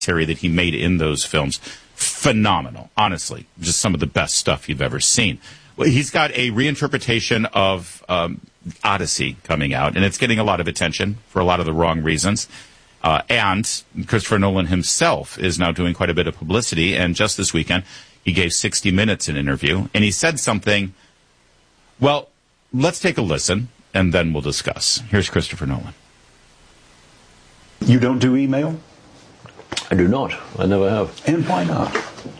that he made in those films, phenomenal. Honestly, just some of the best stuff you've ever seen. Well, he's got a reinterpretation of Odyssey coming out, and it's getting a lot of attention for a lot of the wrong reasons. And Christopher Nolan himself is now doing quite a bit of publicity, and just this weekend, he gave 60 Minutes an interview, and he said something. Well, let's take a listen, and then we'll discuss. Here's Christopher Nolan. You don't do email? I do not. I never have. And why not?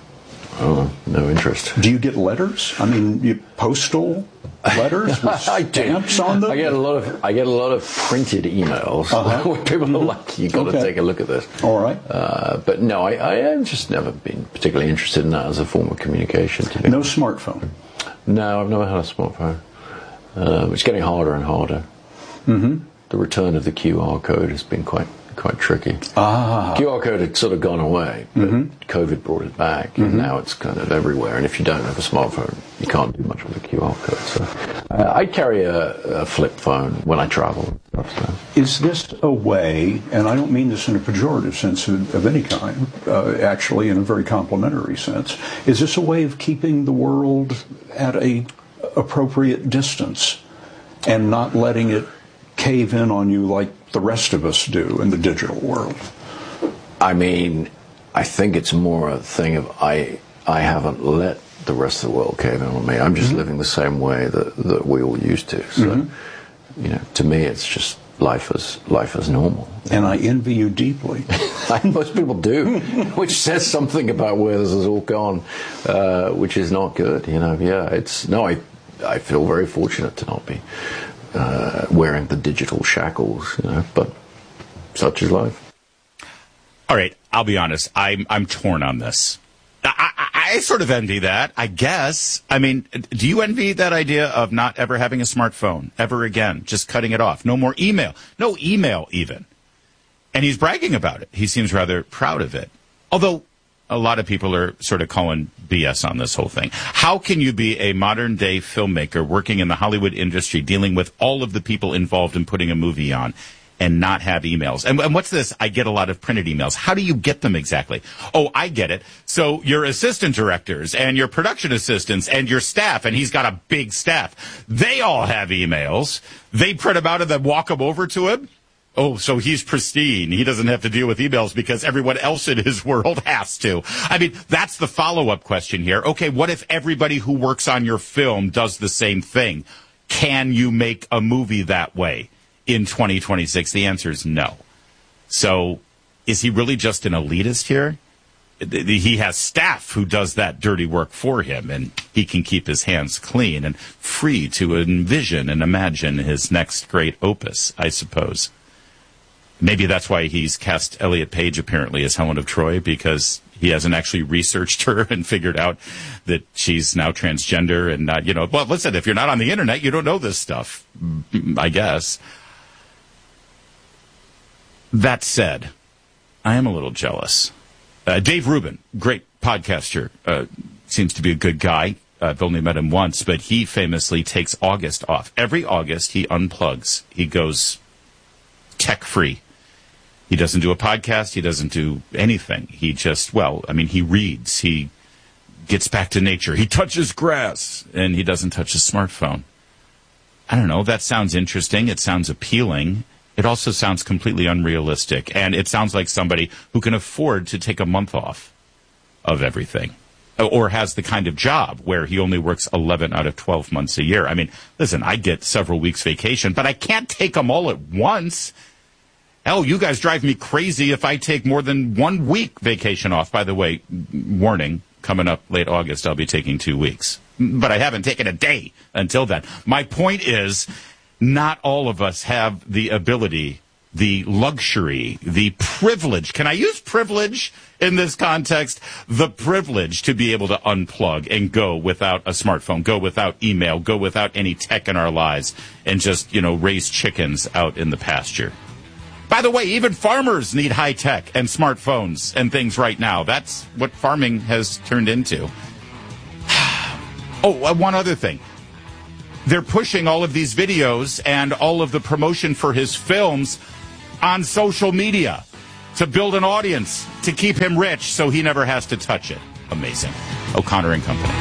Oh, no interest. Do you get letters? I mean, you postal letters with stamps on them? I get a lot of printed emails where people are like, "You got to take a look at this." All right. But no, I have just never been particularly interested in that as a form of communication. No smartphone. No, I've never had a smartphone. It's getting harder and harder. Mm-hmm. The return of the QR code has been quite tricky. QR code had sort of gone away, but COVID brought it back, and now it's kind of everywhere. And if you don't have a smartphone, you can't do much with a QR code. So I carry a flip phone when I travel and stuff. So. Is this a way, and I don't mean this in a pejorative sense of any kind, actually in a very complimentary sense, is this a way of keeping the world at a appropriate distance and not letting it cave in on you like the rest of us do in the digital world? I mean, I think it's more a thing of I haven't let the rest of the world cave in on me. I'm just living the same way that we all used to. So, you know, to me, it's just life as normal. And I envy you deeply. Most people do, which says something about where this has all gone, which is not good. You know, yeah, I feel very fortunate to not be wearing the digital shackles, you know, but such is life. All right, I'll be honest. I'm torn on this. I sort of envy that, I guess. I mean, do you envy that idea of not ever having a smartphone ever again, just cutting it off? No more email. No email even. And he's bragging about it. He seems rather proud of it. Although a lot of people are sort of calling BS on this whole thing. How can you be a modern-day filmmaker working in the Hollywood industry, dealing with all of the people involved in putting a movie on, and not have emails? And what's this? I get a lot of printed emails. How do you get them exactly? Oh, I get it. So your assistant directors and your production assistants and your staff, and he's got a big staff, they all have emails. They print them out and then walk them over to him. Oh, so he's pristine. He doesn't have to deal with emails because everyone else in his world has to. I mean, that's the follow-up question here. Okay, what if everybody who works on your film does the same thing? Can you make a movie that way in 2026? The answer is no. So is he really just an elitist here? He has staff who does that dirty work for him, and he can keep his hands clean and free to envision and imagine his next great opus, I suppose. Maybe that's why he's cast Elliot Page, apparently, as Helen of Troy, because he hasn't actually researched her and figured out that she's now transgender and not, well, listen, if you're not on the internet, you don't know this stuff, I guess. That said, I am a little jealous. Dave Rubin, great podcaster, seems to be a good guy. I've only met him once, but he famously takes August off. Every August, he unplugs. He goes tech-free. He doesn't do a podcast. He doesn't do anything. He just, he reads. He gets back to nature. He touches grass, and he doesn't touch his smartphone. I don't know. That sounds interesting. It sounds appealing. It also sounds completely unrealistic, and it sounds like somebody who can afford to take a month off of everything, or has the kind of job where he only works 11 out of 12 months a year. I mean, listen, I get several weeks vacation, but I can't take them all at once. Hell, you guys drive me crazy if I take more than 1 week vacation off. By the way, warning, coming up late August, I'll be taking 2 weeks. But I haven't taken a day until then. My point is, not all of us have the ability, the luxury, the privilege. Can I use privilege in this context? The privilege to be able to unplug and go without a smartphone, go without email, go without any tech in our lives, and just, raise chickens out in the pasture. By the way, even farmers need high tech and smartphones and things right now. That's what farming has turned into. Oh, one other thing. They're pushing all of these videos and all of the promotion for his films on social media. to build an audience, to keep him rich so he never has to touch it. Amazing. O'Connor and Company.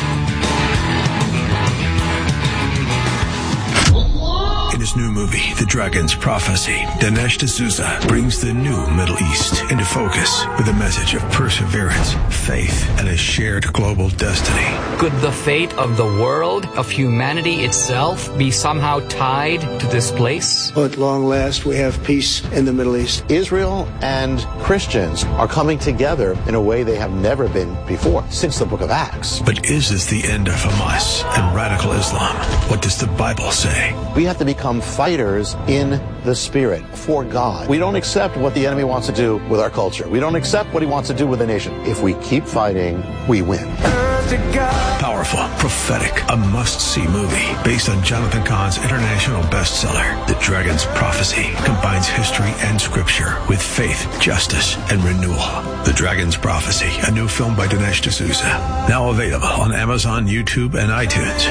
In his new movie, The Dragon's Prophecy, Dinesh D'Souza brings the new Middle East into focus with a message of perseverance, faith, and a shared global destiny. Could the fate of the world, of humanity itself, be somehow tied to this place? At long last, we have peace in the Middle East. Israel and Christians are coming together in a way they have never been before, since the book of Acts. But is this the end of Hamas and radical Islam? What does the Bible say? We have to become fighters in the spirit for God. We don't accept what the enemy wants to do with our culture. We don't accept what he wants to do with the nation. If we keep fighting, we win. Powerful, prophetic, a must-see movie based on Jonathan Cahn's international bestseller, The Dragon's Prophecy, combines history and scripture with faith, justice, and renewal. The Dragon's Prophecy, a new film by Dinesh D'Souza, now available on Amazon, YouTube, and iTunes.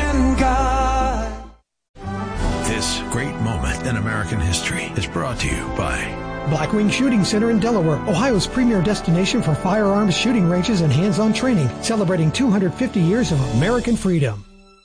This great moment in American history is brought to you by Blackwing Shooting Center in Delaware, Ohio's premier destination for firearms shooting ranges and hands-on training, celebrating 250 years of American freedom.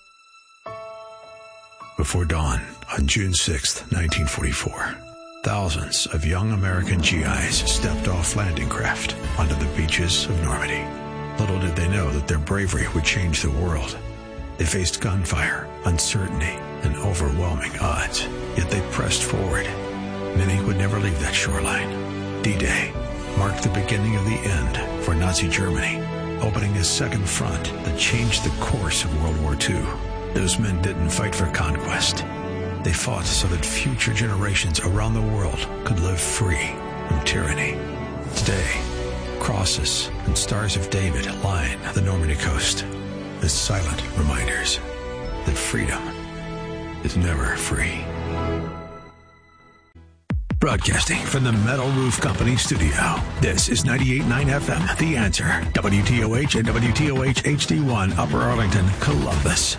Before dawn on June 6, 1944, thousands of young American GIs stepped off landing craft onto the beaches of Normandy. Little did they know that their bravery would change the world. They faced gunfire, uncertainty, and overwhelming odds, yet they pressed forward. Many would never leave that shoreline. D-Day marked the beginning of the end for Nazi Germany, opening a second front that changed the course of World War II. Those men didn't fight for conquest. They fought so that future generations around the world could live free from tyranny. Today, crosses and stars of David line the Normandy coast as silent reminders that freedom is never free. Broadcasting from the Metal Roof Company studio, this is 98.9 FM, The Answer, WTOH and WTOH HD1, Upper Arlington, Columbus.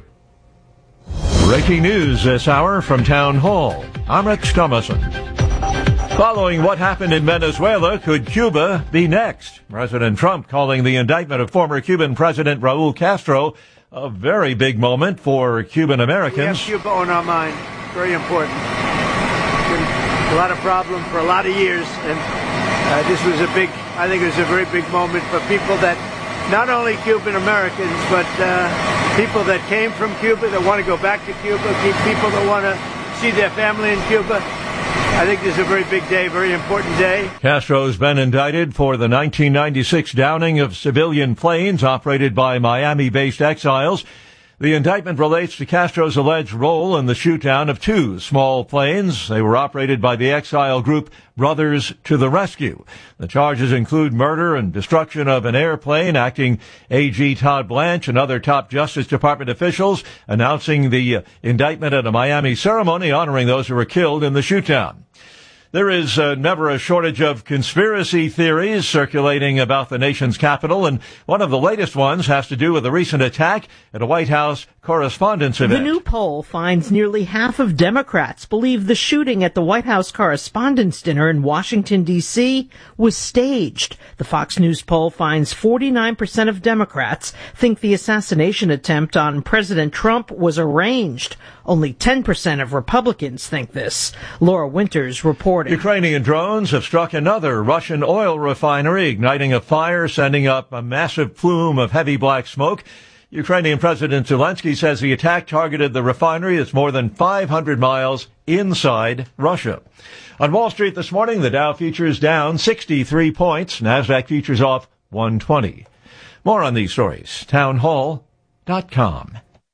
Breaking news this hour from Town Hall. I'm Rich Thomason. Following what happened in Venezuela, could Cuba be next? President Trump calling the indictment of former Cuban President Raul Castro a very big moment for Cuban Americans. We have Cuba on our mind. Very important. Been a lot of problems for a lot of years, and this was I think it was a very big moment for people that, not only Cuban Americans, but people that came from Cuba, that want to go back to Cuba, people that want to see their family in Cuba. I think this is a very big day, very important day. Castro's been indicted for the 1996 downing of civilian planes operated by Miami-based exiles. The indictment relates to Castro's alleged role in the shoot-down of two small planes. They were operated by the exile group Brothers to the Rescue. The charges include murder and destruction of an airplane. Acting AG Todd Blanche and other top Justice Department officials announcing the indictment at a Miami ceremony honoring those who were killed in the shoot-down. There is never a shortage of conspiracy theories circulating about the nation's capital, and one of the latest ones has to do with a recent attack at a White House Correspondents' event. The new poll finds nearly half of Democrats believe the shooting at the White House Correspondents' Dinner in Washington, D.C. was staged. The Fox News poll finds 49% of Democrats think the assassination attempt on President Trump was arranged. Only 10% of Republicans think this. Laura Winters reporting. Ukrainian drones have struck another Russian oil refinery, igniting a fire, sending up a massive plume of heavy black smoke. Ukrainian President Zelensky says the attack targeted the refinery that's more than 500 miles inside Russia. On Wall Street this morning, the Dow futures down 63 points. NASDAQ futures off 120. More on these stories. Townhall.com.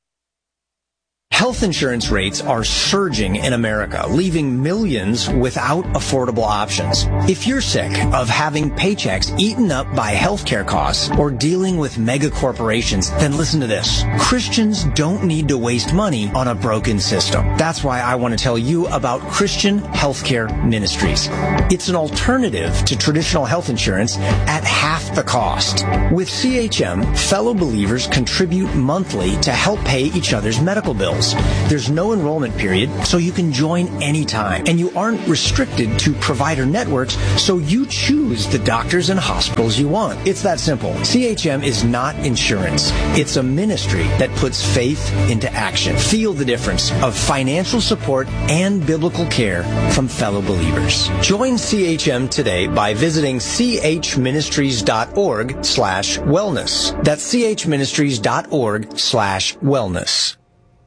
Health insurance rates are surging in America, leaving millions without affordable options. If you're sick of having paychecks eaten up by healthcare costs or dealing with mega corporations, then listen to this. Christians don't need to waste money on a broken system. That's why I want to tell you about Christian Healthcare Ministries. It's an alternative to traditional health insurance at half the cost. With CHM, fellow believers contribute monthly to help pay each other's medical bills. options. There's no enrollment period, so you can join anytime. And you aren't restricted to provider networks, so you choose the doctors and hospitals you want. It's that simple. CHM is not insurance. It's a ministry that puts faith into action. Feel the difference of financial support and biblical care from fellow believers. Join CHM today by visiting chministries.org/wellness. That's chministries.org/wellness.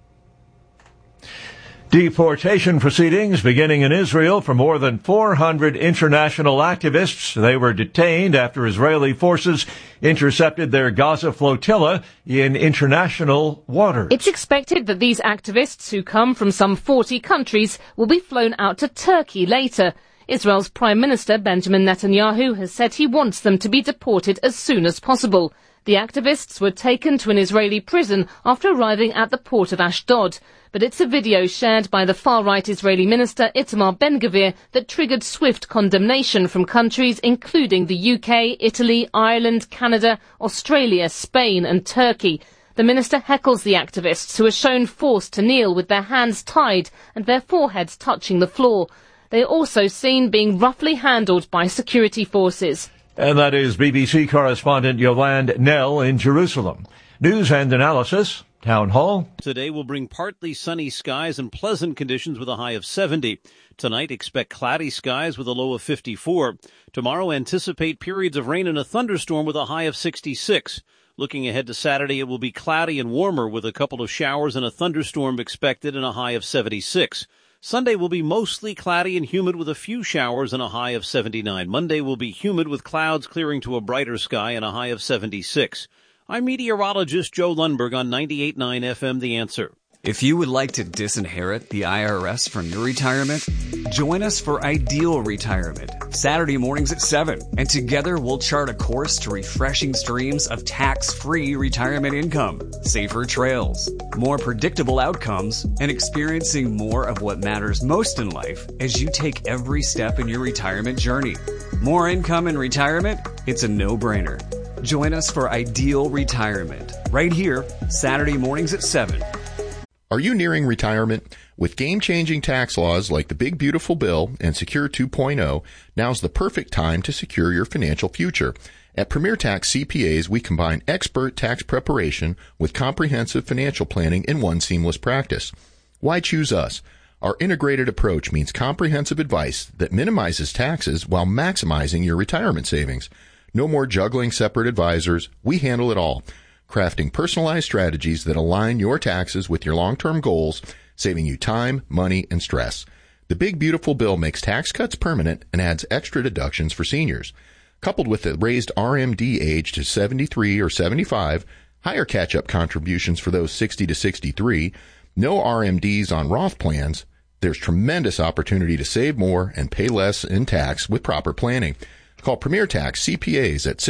Deportation proceedings beginning in Israel for more than 400 international activists. They were detained after Israeli forces intercepted their Gaza flotilla in international waters. It's expected that these activists, who come from some 40 countries, will be flown out to Turkey later. Israel's Prime Minister Benjamin Netanyahu has said he wants them to be deported as soon as possible. The activists were taken to an Israeli prison after arriving at the port of Ashdod. But it's a video shared by the far-right Israeli minister Itamar Ben-Gvir that triggered swift condemnation from countries including the UK, Italy, Ireland, Canada, Australia, Spain and Turkey. The minister heckles the activists, who are shown forced to kneel with their hands tied and their foreheads touching the floor. They are also seen being roughly handled by security forces. And that is BBC correspondent Yolande Nell in Jerusalem. News and analysis. Town Hall. Today will bring partly sunny skies and pleasant conditions with a high of 70. Tonight, expect cloudy skies with a low of 54. Tomorrow, anticipate periods of rain and a thunderstorm with a high of 66. Looking ahead to Saturday, it will be cloudy and warmer with a couple of showers and a thunderstorm expected and a high of 76. Sunday will be mostly cloudy and humid with a few showers and a high of 79. Monday will be humid with clouds clearing to a brighter sky and a high of 76. I'm meteorologist Joe Lundberg on 98.9 FM The Answer. If you would like to disinherit the IRS from your retirement, join us for Ideal Retirement, Saturday mornings at 7. And together we'll chart a course to refreshing streams of tax-free retirement income, safer trails, more predictable outcomes, and experiencing more of what matters most in life as you take every step in your retirement journey. More income in retirement? It's a no-brainer. Join us for Ideal Retirement, right here, Saturday mornings at 7. Are you nearing retirement? With game-changing tax laws like the Big Beautiful Bill and Secure 2.0, now's the perfect time to secure your financial future. At Premier Tax CPAs, we combine expert tax preparation with comprehensive financial planning in one seamless practice. Why choose us? Our integrated approach means comprehensive advice that minimizes taxes while maximizing your retirement savings. No more juggling separate advisors. We handle it all, crafting personalized strategies that align your taxes with your long-term goals, saving you time, money, and stress. The Big Beautiful Bill makes tax cuts permanent and adds extra deductions for seniors. Coupled with the raised RMD age to 73 or 75, higher catch-up contributions for those 60 to 63, no RMDs on Roth plans, there's tremendous opportunity to save more and pay less in tax with proper planning. Call Premier Tax CPAs at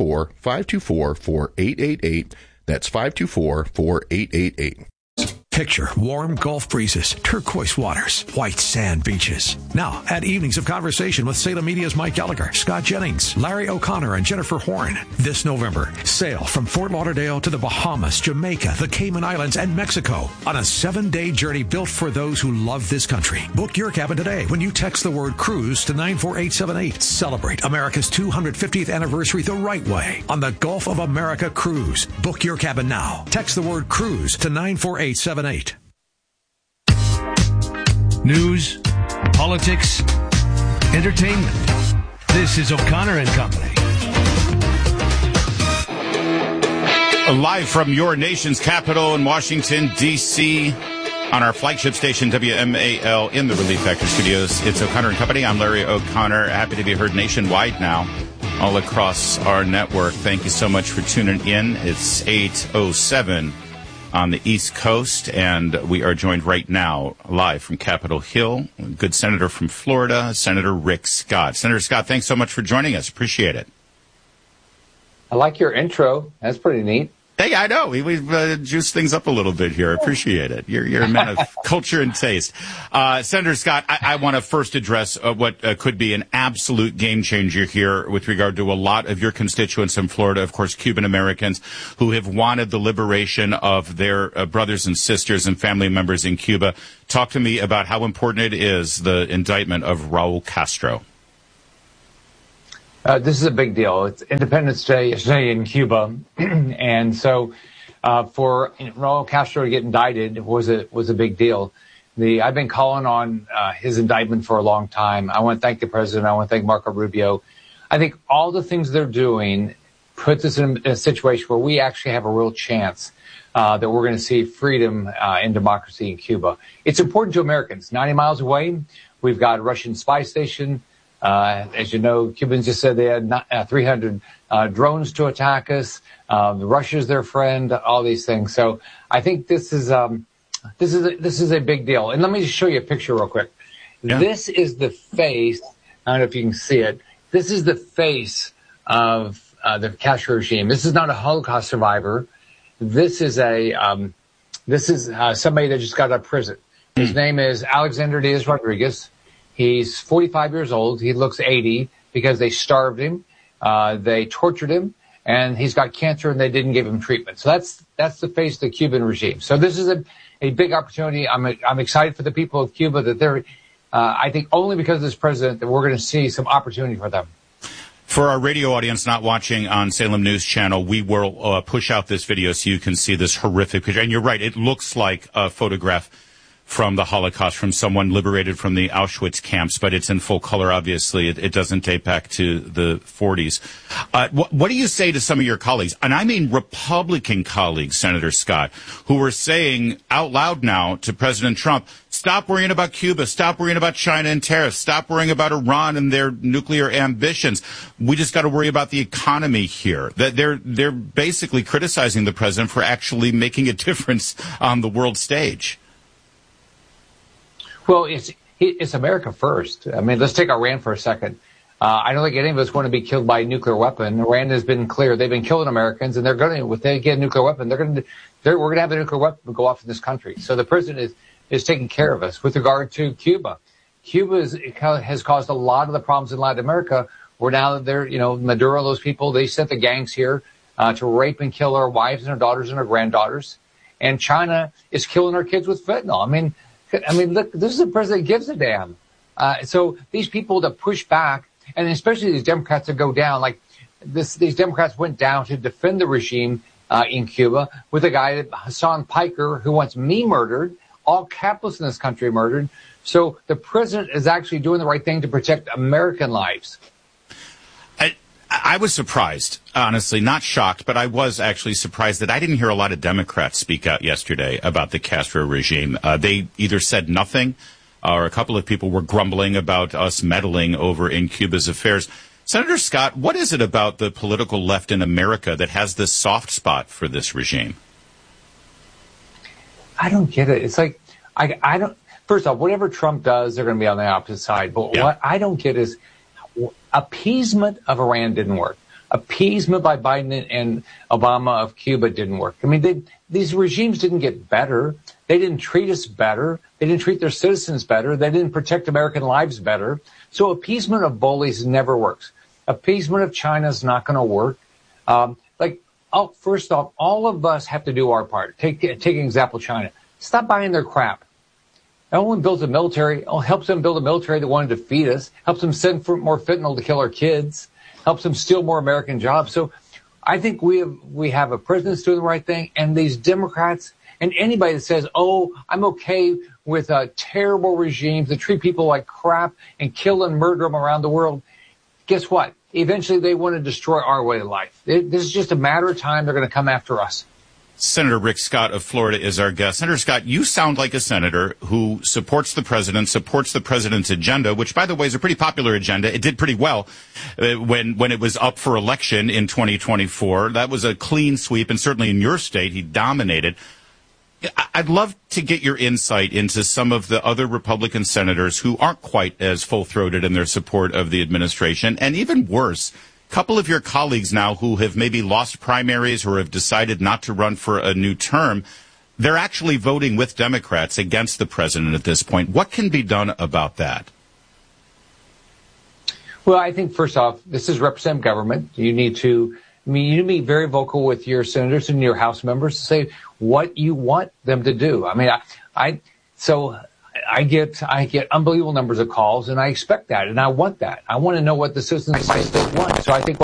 614-524-4888. That's 524-4888. Picture warm Gulf breezes, turquoise waters, white sand beaches. Now, add evenings of conversation with Salem Media's Mike Gallagher, Scott Jennings, Larry O'Connor, and Jennifer Horn. This November, sail from Fort Lauderdale to the Bahamas, Jamaica, the Cayman Islands, and Mexico on a 7-day journey built for those who love this country. Book your cabin today when you text the word cruise to 94878. Celebrate America's 250th anniversary the right way on the Gulf of America Cruise. Book your cabin now. Text the word cruise to 94878. News, politics, entertainment. This is O'Connor and Company. Live from your nation's capital in Washington, D.C., on our flagship station, WMAL, in the Relief Factor Studios. It's O'Connor and Company. I'm Larry O'Connor. Happy to be heard nationwide now, all across our network. Thank you so much for tuning in. It's 8:07 on the East Coast, and we are joined right now live from Capitol Hill. Good senator from Florida, Senator Rick Scott. Senator Scott, thanks so much for joining us. Appreciate it. I like your intro. That's pretty neat. Hey, I know. We've juiced things up a little bit here. I appreciate it. You're a man of culture and taste. Senator Scott, I want to first address what could be an absolute game changer here with regard to a lot of your constituents in Florida, of course, Cuban Americans who have wanted the liberation of their brothers and sisters and family members in Cuba. Talk to me about how important it is, the indictment of Raul Castro. This is a big deal. It's Independence Day yesterday in Cuba, and so for Raul Castro to get indicted was a big deal. I've been calling on his indictment for a long time. I want to thank the president. I want to thank Marco Rubio. I think all the things they're doing puts us in a situation where we actually have a real chance that we're going to see freedom and democracy in Cuba. It's important to Americans. 90 miles away, we've got a Russian spy station. As you know, Cubans just said they had 300 drones to attack us. Russia's their friend. All these things. So I think this is a big deal. And let me just show you a picture real quick. Yeah. This is the face. I don't know if you can see it. This is the face of the Castro regime. This is not a Holocaust survivor. This is somebody that just got out of prison. His name is Alexander Diaz Rodriguez. He's 45 years old. He looks 80 because they starved him, they tortured him, and he's got cancer and they didn't give him treatment. So that's the face of the Cuban regime. So this is a big opportunity. I'm excited for the people of Cuba that they're, I think only because of this president that we're going to see some opportunity for them. For our radio audience not watching on Salem News Channel, we will push out this video so you can see this horrific picture. And you're right, it looks like a photograph from the Holocaust, from someone liberated from the Auschwitz camps, but it's in full color, obviously. It doesn't date back to the 40s. What do you say to some of your colleagues, and I mean Republican colleagues, Senator Scott, who are saying out loud now to President Trump, stop worrying about Cuba, stop worrying about China and tariffs, stop worrying about Iran and their nuclear ambitions. We just got to worry about the economy here. That they're basically criticizing the president for actually making a difference on the world stage. Well, it's America first. I mean, let's take Iran for a second. I don't think any of us want to be killed by a nuclear weapon. Iran has been clear; they've been killing Americans, and they're going to. If they get a nuclear weapon, we're going to have a nuclear weapon go off in this country. So the president is taking care of us. With regard to Cuba, Cuba has caused a lot of the problems in Latin America. Where now that they're, Maduro, those people, they sent the gangs here to rape and kill our wives and our daughters and our granddaughters, and China is killing our kids with fentanyl. I mean, look, this is a president that gives a damn. So these people that push back, and especially these Democrats that go down, like these Democrats went down to defend the regime in Cuba with a guy, Hassan Piker, who wants me murdered, all capitalists in this country murdered. So the president is actually doing the right thing to protect American lives. I was surprised, honestly, not shocked, but I was actually surprised that I didn't hear a lot of Democrats speak out yesterday about the Castro regime. They either said nothing or a couple of people were grumbling about us meddling over in Cuba's affairs. Senator Scott, what is it about the political left in America that has this soft spot for this regime? I don't get it. It's like, I don't, first off, whatever Trump does, they're going to be on the opposite side. But what I don't get is, appeasement of Iran didn't work. Appeasement by Biden and Obama of Cuba didn't work. I mean, these regimes didn't get better. They didn't treat us better. They didn't treat their citizens better. They didn't protect American lives better. So appeasement of bullies never works. Appeasement of China is not going to work. First off, all of us have to do our part. Take an example, China. Stop buying their crap. No one builds a military, helps them build a military that wanted to defeat us, helps them send for more fentanyl to kill our kids, helps them steal more American jobs. So I think we have a president that's doing the right thing, and these Democrats and anybody that says, I'm okay with terrible regimes that treat people like crap and kill and murder them around the world, guess what? Eventually they want to destroy our way of life. This is just a matter of time. They're going to come after us. Senator Rick Scott of Florida is our guest. Senator Scott, you sound like a senator who supports the president's agenda, which, by the way, is a pretty popular agenda. It did pretty well when it was up for election in 2024. That was a clean sweep, and certainly in your state, he dominated. I'd love to get your insight into some of the other Republican senators who aren't quite as full-throated in their support of the administration, and even worse, couple of your colleagues now who have maybe lost primaries or have decided not to run for a new term, they're actually voting with Democrats against the president at this point. What can be done about that? Well, I think first off, this is representative government. You need to be very vocal with your senators and your House members to say what you want them to do. I mean, I get unbelievable numbers of calls, and I expect that, and I want that. I want to know what the citizens of my state want. So I think,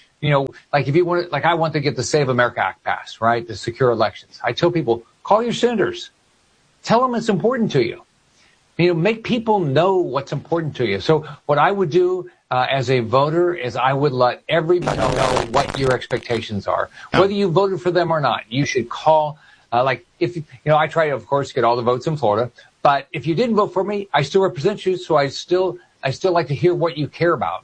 I want to get the Save America Act passed, right, to secure elections. I tell people, call your senators. Tell them it's important to you. Make people know what's important to you. So what I would do as a voter is I would let everybody know what your expectations are. Whether you voted for them or not, you should call. I try to, of course, get all the votes in Florida. But if you didn't vote for me, I still represent you. So I still like to hear what you care about.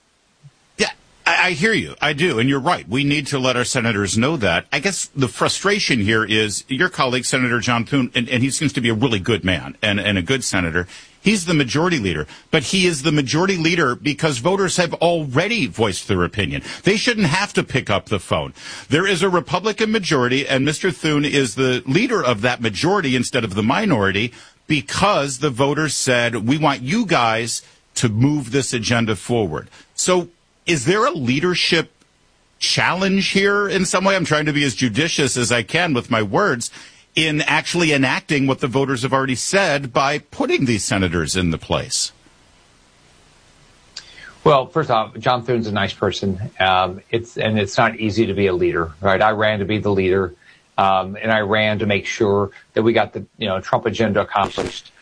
I hear you. I do. And you're right. We need to let our senators know that. I guess the frustration here is your colleague, Senator John Thune, and he seems to be a really good man and a good senator. He's the majority leader, but he is the majority leader because voters have already voiced their opinion. They shouldn't have to pick up the phone. There is a Republican majority, and Mr. Thune is the leader of that majority instead of the minority because the voters said, we want you guys to move this agenda forward. So is there a leadership challenge here in some way? I'm trying to be as judicious as I can with my words in actually enacting what the voters have already said by putting these senators in the place. Well, first off, John Thune's a nice person. It's not easy to be a leader, right? I ran to be the leader, and I ran to make sure that we got the Trump agenda accomplished.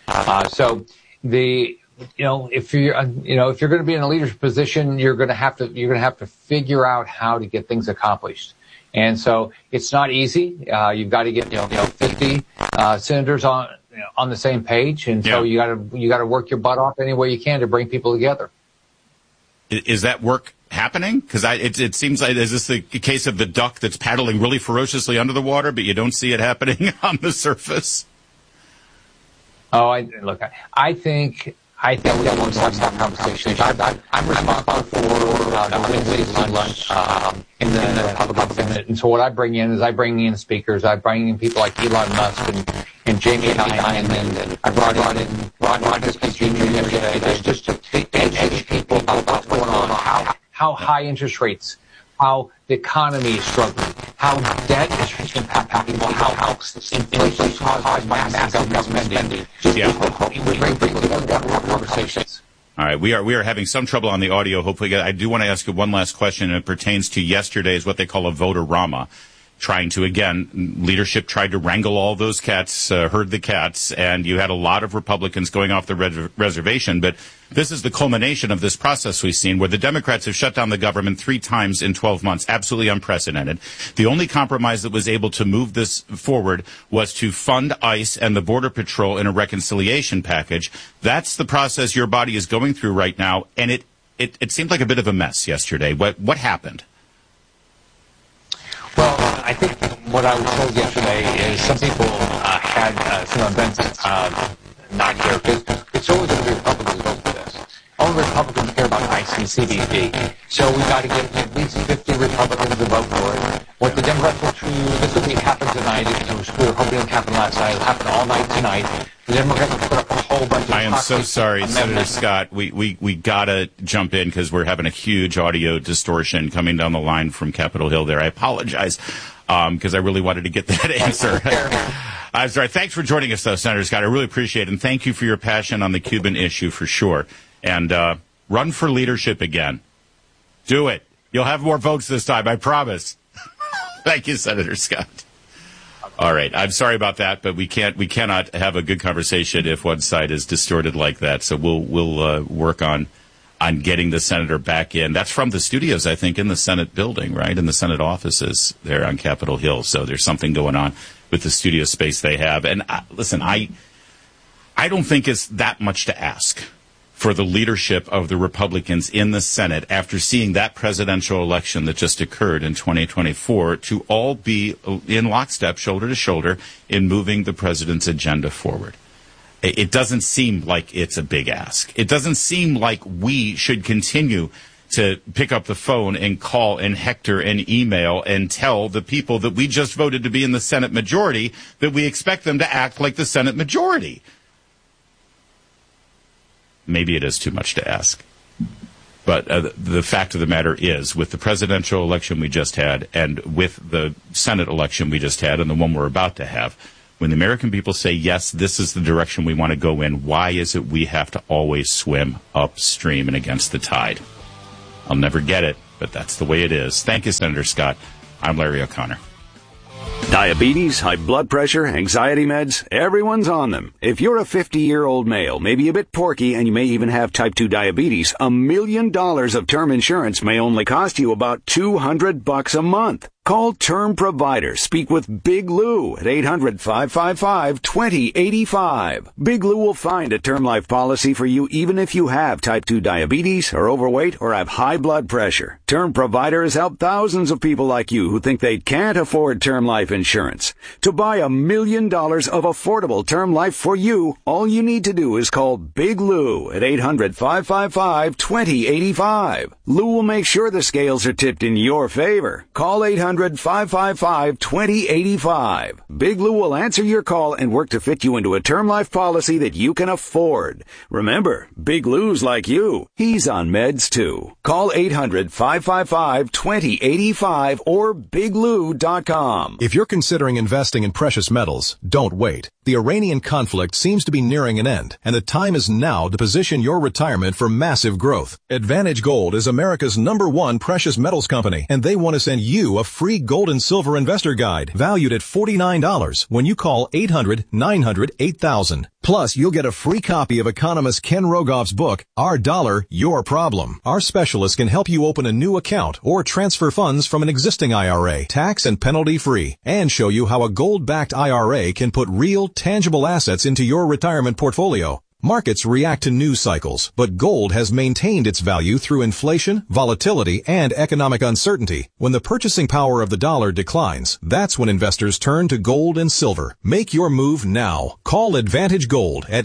If you're going to be in a leadership position, you're going to have to figure out how to get things accomplished. And so it's not easy. You've got to get 50 senators on the same page, and so you got to work your butt off any way you can to bring people together. Is that work happening? Because it seems like, is this the case of the duck that's paddling really ferociously under the water, but you don't see it happening on the surface? Oh, I think we want to have that conversation. I'm responsible for the Wednesday's lunch in the Republican Senate, and so what I bring in speakers. I bring in people like Elon Musk and Jamie Dimon, and I brought in Ron DeSantis Jr. yesterday just to educate people about what's going on, how high interest rates, how the economy is struggling, how debt is impacting people, how inflation is caused by massive government spending. We bring people together to have conversations. All right, we are having some trouble on the audio. Hopefully, I do want to ask you one last question, and it pertains to yesterday's what they call a voter-rama. Trying to, again, leadership tried to wrangle all those cats, herd the cats, and you had a lot of Republicans going off the reservation. But this is the culmination of this process we've seen where the Democrats have shut down the government 3 times in 12 months, absolutely unprecedented. The only compromise that was able to move this forward was to fund ICE and the Border Patrol in a reconciliation package. That's the process your body is going through right now, and it seemed like a bit of a mess yesterday. What happened? Well, I think what I was told yesterday is some people had some events not here, because it's always going to be Republicans who vote for this. All the Republicans care about ICE and CBP, so we got to get at least 50 Republicans to vote for it. What the Democrats will do, this will happen tonight. We were hoping it would happen last night. It'll happen all night tonight. The Democrats will put up a whole bunch of... I am so sorry, Senator Scott. We gotta jump in because we're having a huge audio distortion coming down the line from Capitol Hill there. I apologize because I really wanted to get that answer. I'm sorry. Thanks for joining us, though, Senator Scott. I really appreciate it. And thank you for your passion on the Cuban issue for sure. And run for leadership again. Do it. You'll have more votes this time, I promise. Thank you, Senator Scott. All right. I'm sorry about that, but we cannot have a good conversation if one side is distorted like that. So we'll work on getting the senator back in. That's from the studios, I think, in the Senate building, right? In the Senate offices there on Capitol Hill. So there's something going on with the studio space they have. And listen, I don't think it's that much to ask for the leadership of the Republicans in the Senate after seeing that presidential election that just occurred in 2024 to all be in lockstep, shoulder to shoulder, in moving the president's agenda forward. It doesn't seem like it's a big ask. It doesn't seem like we should continue to pick up the phone and call and hector and email and tell the people that we just voted to be in the Senate majority that we expect them to act like the Senate majority. Maybe it is too much to ask. But the fact of the matter is, with the presidential election we just had and with the Senate election we just had and the one we're about to have, when the American people say, yes, this is the direction we want to go in, why is it we have to always swim upstream and against the tide? I'll never get it, but that's the way it is. Thank you, Senator Scott. I'm Larry O'Connor. Diabetes, high blood pressure, anxiety meds, everyone's on them. If you're a 50-year-old male, maybe a bit porky, and you may even have type 2 diabetes, $1 million of term insurance may only cost you about $200 a month. Call Term Provider. Speak with Big Lou at 800-555-2085. Big Lou will find a term life policy for you even if you have type 2 diabetes, are overweight, or have high blood pressure. Term Provider has helped thousands of people like you who think they can't afford term life insurance. To buy $1 million of affordable term life for you, all you need to do is call Big Lou at 800-555-2085. Lou will make sure the scales are tipped in your favor. Call 800-555-2085. Big Lou will answer your call and work to fit you into a term life policy that you can afford. Remember, Big Lou's like you. He's on meds too. Call 800-555-2085 or biglou.com. If you're considering investing in precious metals, don't wait. The Iranian conflict seems to be nearing an end, and the time is now to position your retirement for massive growth. Advantage Gold is America's #1 precious metals company, and they want to send you a free gold and silver investor guide valued at $49 when you call 800-900-8000. Plus, you'll get a free copy of economist Ken Rogoff's book, Our Dollar, Your Problem. Our specialists can help you open a new account or transfer funds from an existing IRA, tax and penalty free, and show you how a gold-backed IRA can put real, tangible assets into your retirement portfolio. Markets react to news cycles, but gold has maintained its value through inflation, volatility, and economic uncertainty. When the purchasing power of the dollar declines, that's when investors turn to gold and silver. Make your move now. Call Advantage Gold at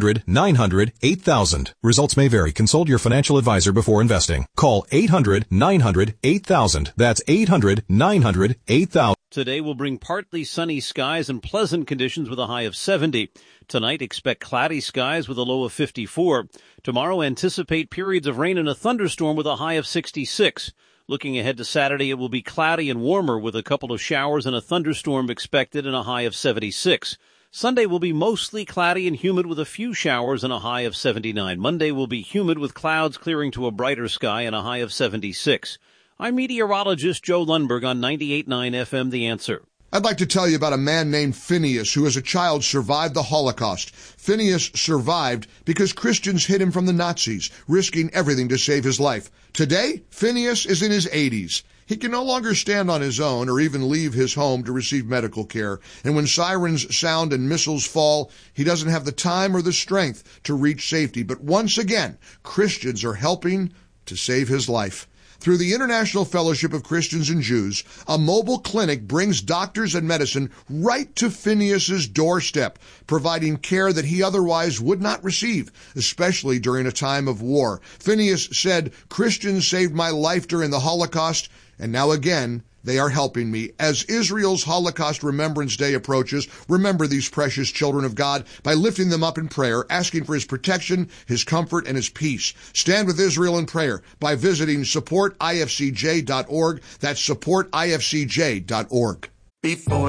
800-900-8000. Results may vary. Consult your financial advisor before investing. Call 800-900-8000. That's 800-900-8000. Today will bring partly sunny skies and pleasant conditions with a high of 70. Tonight, expect cloudy skies with a low of 54. Tomorrow, anticipate periods of rain and a thunderstorm with a high of 66. Looking ahead to Saturday, it will be cloudy and warmer with a couple of showers and a thunderstorm expected and a high of 76. Sunday will be mostly cloudy and humid with a few showers and a high of 79. Monday will be humid with clouds clearing to a brighter sky and a high of 76. I'm meteorologist Joe Lundberg on 98.9 FM The Answer. I'd like to tell you about a man named Phineas who as a child survived the Holocaust. Phineas survived because Christians hid him from the Nazis, risking everything to save his life. Today, Phineas is in his 80s. He can no longer stand on his own or even leave his home to receive medical care. And when sirens sound and missiles fall, he doesn't have the time or the strength to reach safety. But once again, Christians are helping to save his life. Through the International Fellowship of Christians and Jews, a mobile clinic brings doctors and medicine right to Phineas's doorstep, providing care that he otherwise would not receive, especially during a time of war. Phineas said, "Christians saved my life during the Holocaust, and now again, they are helping me." As Israel's Holocaust Remembrance Day approaches, remember these precious children of God by lifting them up in prayer, asking for his protection, his comfort, and his peace. Stand with Israel in prayer by visiting supportifcj.org. That's supportifcj.org. Before